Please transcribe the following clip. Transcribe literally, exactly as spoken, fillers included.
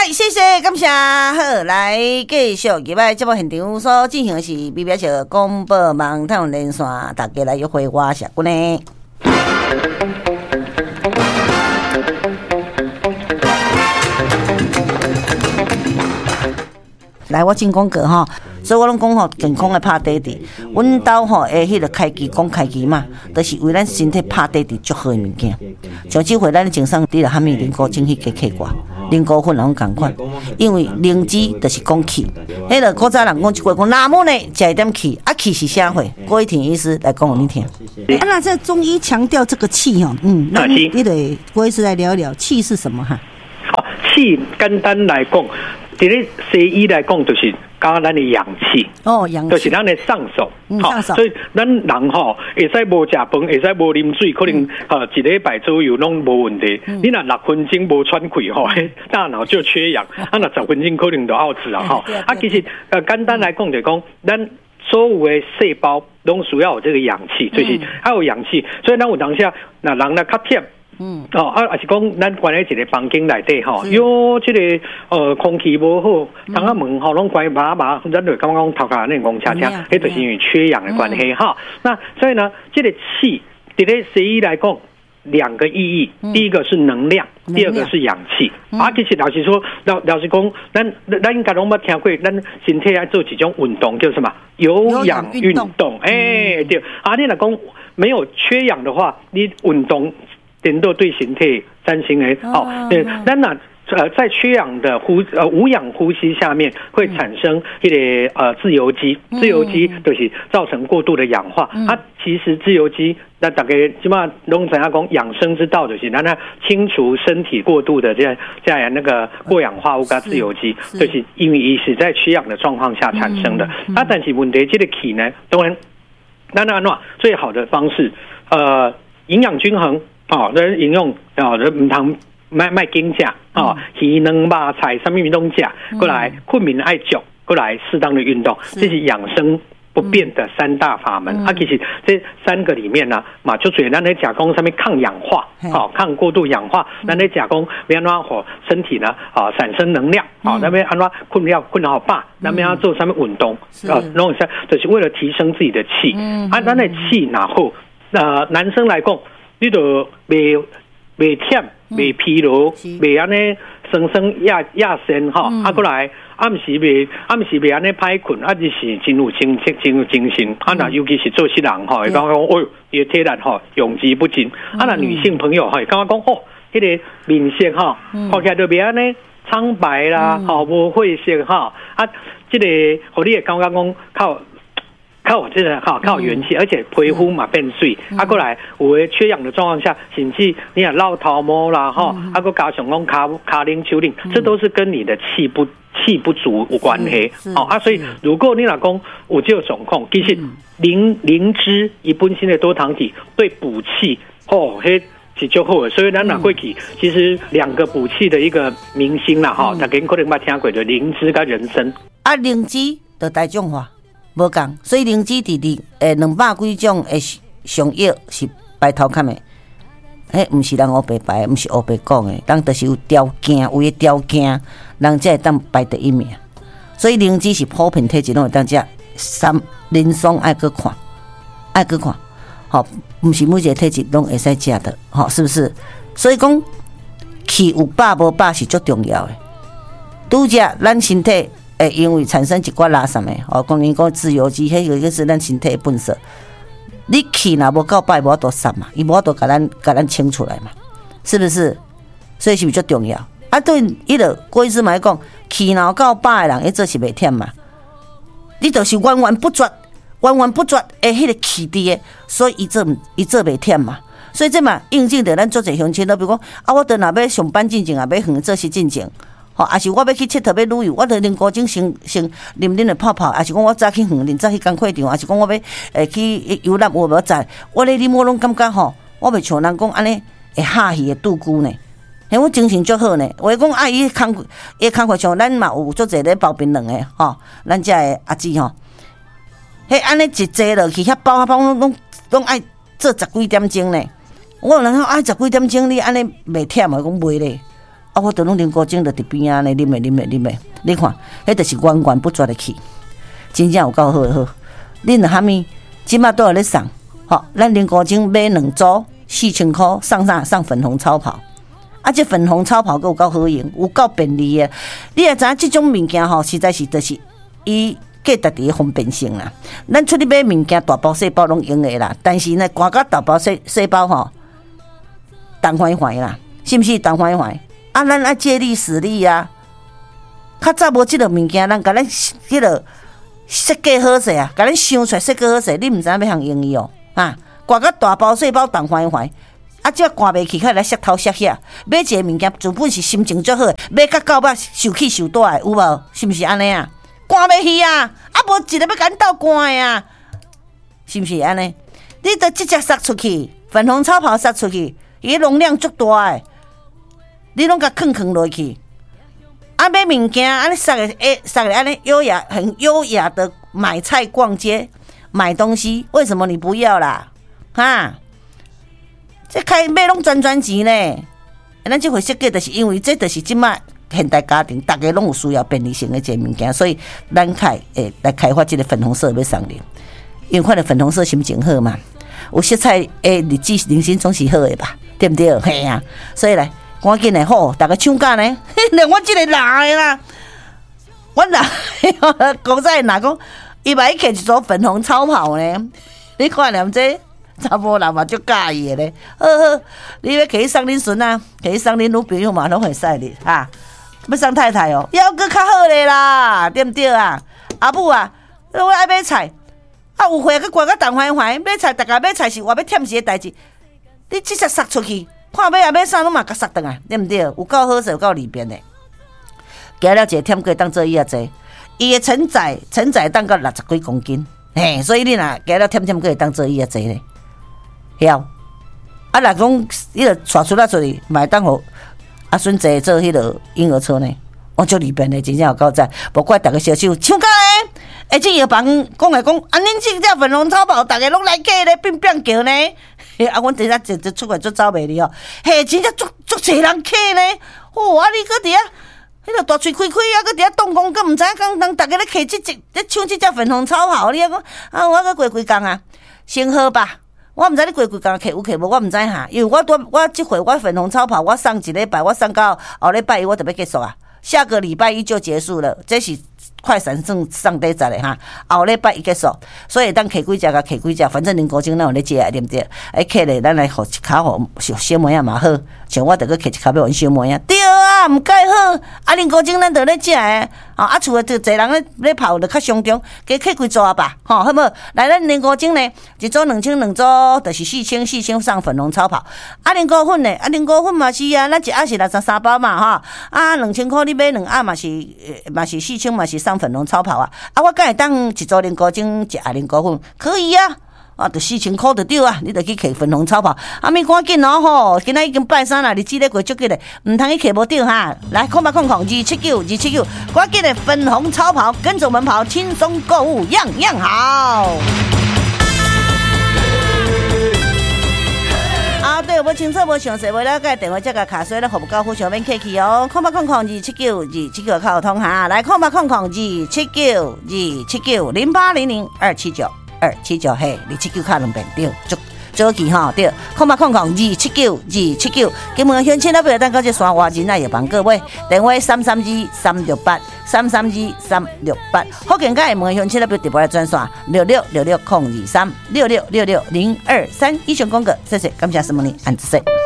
谢谢，感谢。好，来继续入来节目现场所进行的是美表小广播网台湾连线，大家来约会我社君呢。来，我进广告哈，所以我拢讲吼，健康的拍底底。阮兜吼诶，迄个开机讲开机嘛，就是为咱身体拍底底足好诶物件。像即回咱的经商，你著喊咪灵菇精去加客挂，灵菇粉拢共款。因为灵芝就是讲气，迄个古早人讲一句讲，那么呢，食一点气，啊气是啥货？郭一婷医师来讲互你听。啊，那这中医强调这个气哦，嗯，那你得郭医师来聊一聊气是什么哈？ 好，气简单来讲。伫咧西医来讲，就是讲咱的氧气， 哦，氧气， 就是咱的上手， 嗯，上手。 所以咱人吼，会使无食饭，会使无啉水，可能呃一礼拜左右拢无问题。嗯、你若六分钟无喘气吼，大脑就缺氧，啊，那十分钟可能就out死啊吼。啊，其实呃简单来讲就讲，咱所有的细胞拢需要有这个氧气，就是还有氧气，所以咱有当下那人呢较忝。嗯，哦，啊，也是讲咱关喺一个房间内底吼，有这个呃空气无好，窗仔门吼拢关麻麻，咱就刚刚头壳那讲恰恰，迄就是因为缺氧的关系哈。那所以呢，这个气，伫咧西医来讲，两个意义，第一个是能量，第二个是氧气。啊，其实老实说，老老实讲，咱咱应该拢捌听过，咱身体要做几种运动，叫什么有氧运动。哎，对，啊，你若讲没有缺氧的话，你运动。顶多对身体产生的哦，对，咱那呃在缺氧的呼呃无氧呼吸下面会产生一个呃自由基，自由基就是造成过度的氧化。它、啊、其实自由基，那大概基本上拢怎样讲养生之道就是让它清除身体过度的这样这样那个过氧化物跟自由基，就是因为是在缺氧的状况下产生的。啊，但是问题这个气呢，当然，那那那最好的方式，呃，营养均衡。哦，这饮用哦，这唔通卖卖惊价哦，鱼卵肉菜什么运动价，过来困眠爱脚，过来适当的运动，这是养生不变的三大法门。嗯、啊，其实这三个里面呢，嘛就主要咱在加工上面抗氧化，好、哦、抗过度氧化，咱在加工要让火身体呢啊产生能量，好、哦、那边安怎困了困得好饱，那边要做什么运动啊，弄一下就是为了提升自己的气。嗯、啊，咱的气然后呃男生来讲。你就袂袂忝、袂疲劳、袂安尼生生亚亚身吼，啊过来暗时袂暗时袂安尼歹困，啊就是真有精神、真有精神。啊那尤其是做事人吼，会感觉讲哦，伊体力吼用之不尽。啊那女性朋友吼，会感觉讲哦，迄个面色吼，看起来就袂安尼苍白啦，吼无血色吼，啊，这个互你会感觉讲靠。靠这个好靠元气，而且皮肤嘛变水，啊过来有的缺氧的状况下，甚至你也落头毛啦哈，啊个加上讲卡卡灵丘灵，这都是跟你的气不气不足有关系。好、哦、啊，所以如果你老公有这个状况，其实灵灵芝一本身的多糖体对补气哦，嘿。是就好的，所以咱拿过去，其实两个补气的一个明星啦哈，大家可能捌听过的灵芝跟人参。 啊，灵芝的大众化。无共，所以灵芝伫伫诶两百几种诶上药是白头看诶，迄毋是人黑白白，毋是黑白讲诶，人就是有条件，有诶条件，人才会当排第一名。所以灵芝是普遍体质拢会当食，三林松爱去看，爱去看，吼，毋是每一个体质拢会使食的，吼，是不是？所以讲气有饱无饱是足重要诶，拄则咱身体。诶，因为产生一寡垃圾诶，哦，讲因讲自由基，迄个是咱身体的本色。你气若无够摆，无法度散嘛，伊无法度甲咱甲咱清出来嘛，是不是？所以是不是最重要？啊，对，伊个郭医师嘛讲，气若够摆诶人，伊做是袂忝嘛。你就是源源不绝，源源不绝诶，迄个气伫诶，所以伊做伊做袂忝嘛。所以这嘛印证着咱做者乡亲，比如讲啊，我等若要上班进前啊，要远做事进前。吼，还是我要去佚佗要旅游，我着啉古井先先啉啉的泡泡，还是讲我早去远啉，早去工课场，还是讲我要诶去游览，我无知，我咧啉我拢感觉吼，我袂像人讲安尼会哈气的度孤呢，嘿，我精神足好呢。话讲啊，伊工伊工课像咱嘛有足侪咧包槟榔的吼，咱遮的阿姊吼，迄安尼一坐落去，遐包遐包拢拢拢爱做十几点钟呢。我有人讲啊，十几点钟你安尼袂忝啊？讲袂咧。 啊，我都拢啉高精就伫边啊，呢啉诶啉诶啉诶，你看，迄就是源源不绝的气，真正有够好好。恁若虾米，即马都有咧送，吼，咱啉高精买两组四千箍，送啥？送粉红超跑。啊，这粉红超跑够有够好用，有够便利的。你也知影这种物件吼，实在是就是伊价值伫方便性啦。咱出去买物件，大包细包拢用的啦，但是呢，赶到大包细细包吼，重怀怀啦，是毋是重怀怀？啊，咱爱借力使力啊！较早无即个物件，咱甲咱迄个设计好势啊，甲咱想出来设计好势，你毋知影要通用伊哦啊！赶到大包细包重怀怀。啊，这赶袂去，开来摔头摔遐，买一个物件，自本是心情最好，买到到尾受气受大的，有无？是毋是安尼啊？赶袂去啊！啊，无一个要甲你斗赶的啊，是毋是安尼？你得直接塞出去，粉红超跑塞出去，伊容量足大的，你拢甲囥囥落去。啊，买物件安尼塞个，诶，塞个安尼优雅，很优雅的买菜、逛街、买东西，为什么你不要啦？哈？这开买拢赚赚钱呢，咱这回设计就是因为这就是即卖现代家庭，大家拢有需要便利性的一个物件，所以咱开诶来开发这个粉红色要送你，因为看到粉红色心情好嘛，有色彩诶日子人生总是好的吧，对不对？嘿啊，所以来赶紧的好，大家抢价呢，连我这个男的啦，我男讲在哪讲，伊买起一组粉红超跑呢，你看连这。查甫人嘛足介意的咧，好好，你要可以送恁孙啊，可以送恁女朋友嘛，拢会使哩哈。要送太太哦，要搁较好咧啦，对不对啊？阿母啊，我爱买菜，啊有货搁挂个重怀怀，买菜大家买菜是我要忝时的代志，你直接塞出去，看买也买啥拢嘛甲塞倒来，对不对？有够好势，有够利便的。加了一个忝过当做伊啊济，伊的承载承载当到六十几公斤，嘿，所以你若加了忝忝过当做伊啊济咧。晓，啊！若讲迄个带出来出去，买当互阿孙坐做迄个婴儿车呢，我足利便的，真正有够赞。无怪大家小手抢价咧，而且药房讲来讲，啊，恁这只粉红超跑，大家拢来买咧，变变叫呢。啊，阮等下就就出来做走袂哩哦，嘿，真正足足侪人买呢。哦，啊，你搁伫遐，迄个大喙开开啊，搁伫遐动工，搁毋知影讲当大家咧摕即只咧抢即只粉红超跑，你啊讲啊，我搁过几工啊，先好吧。我毋知你过几工客有客无，我毋知哈，因为我我我即回我粉红超跑，我送一礼拜，我送到后礼拜一我就要结束啊，下个礼拜一就结束了，这是快闪送上底十的哈，后礼拜一结束，所以当客几只甲客几只，反正恁高精咱有咧接啊，对不对？哎，客咧咱来互一骹互小妹仔嘛好，像我着去客一骹要阮小妹仔，对啊，毋介好，啊恁高精咱着咧食诶，啊啊厝诶就侪人咧咧跑着较上中，加客几组吧，吼，好无？来咱恁高精呢，一组两千两组就是四千四千送粉红超跑，啊恁高粉呢，啊恁高粉嘛是啊，咱一盒是六十三包嘛吼，啊两千块你买两盒嘛是嘛是四千嘛是。上粉红超跑啊！啊，我敢会当一组零高精，一盒零高粉，可以啊！啊，就四千块就对啊！你就去摕粉红超跑，啊，咪赶紧哦吼！今仔已经拜三啦，日子咧过足紧咧，唔通去摕无着哈！来，空八空空二七九二七九，赶紧的粉红超跑，跟着我们跑，轻松购物，样样好。啊，对，无清楚无详细无了解，电话这个卡水咧，服务高富上面客气哦，空八空空二七九二七九靠通哈，来空八空空二七九二七九零八零零二七九二七九嘿，二七九卡两遍对，足足记哈对，空八空空二七九二七九，金门乡亲那边等到这山外人来也帮各位，电话三三二三六八三三二三六八，福建街门乡亲那边直播来转线六六六六空二三六六六六零二三，以上广告，谢谢，感谢什么呢？安子说。